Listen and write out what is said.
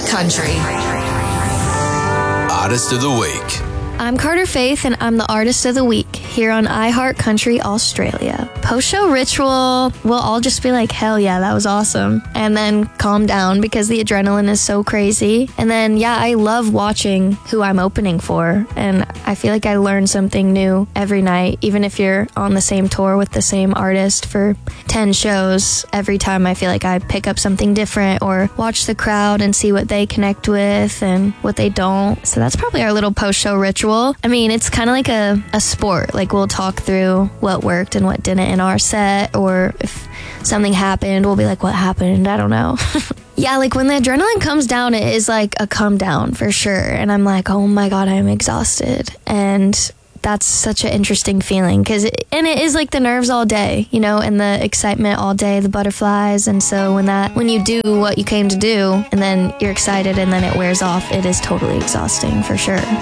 iHeart Country. Artist of the Week. I'm Carter Faith, and I'm the Artist of the Week here on iHeart Country Australia. Post-show ritual, we'll all just be like, hell yeah, that was awesome. And then calm down because the adrenaline is so crazy. And then, yeah, I love watching who I'm opening for. And I feel like I learn something new every night, even if you're on the same tour with the same artist for 10 shows. Every time I feel like I pick up something different or watch the crowd and see what they connect with and what they don't. So that's probably our little post-show ritual. I mean, it's kind of like a sport. Like, we'll talk through what worked and what didn't in our set, or if something happened, we'll be like, what happened? I don't know. Yeah, like when the adrenaline comes down, it is like a come down for sure. And I'm like, oh my God, I'm exhausted. And that's such an interesting feeling because it is like the nerves all day, you know, and the excitement all day, the butterflies. And so when you do what you came to do and then you're excited and then it wears off, it is totally exhausting for sure.